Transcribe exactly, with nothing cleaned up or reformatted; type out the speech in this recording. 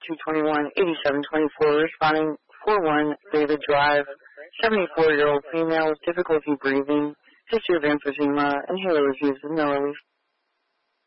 two two one, eight seven two four, responding four one David Drive, seventy-four-year-old female with difficulty breathing, history of emphysema, inhaler refused with no relief.